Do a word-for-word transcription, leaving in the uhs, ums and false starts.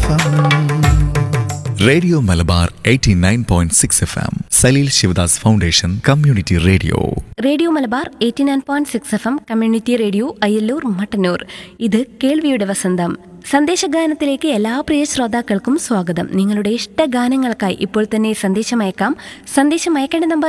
M. Radio Malabar eighty nine point six F M Saleel Sivadas foundation community radio. Radio Malabar eighty nine point six F M community radio Ayyallur Mattannur. ഇത് കേൾവിയുടെ വസന്തം. സന്ദേശഗാനത്തിലേക്ക് എല്ലാ പ്രിയ ശ്രോതാക്കൾക്കും സ്വാഗതം. നിങ്ങളുടെ ഇഷ്ടഗാനങ്ങൾക്കായി ഇപ്പോൾ തന്നെ സന്ദേശം അയക്കാം. സന്ദേശം അയക്കേണ്ട നമ്പർ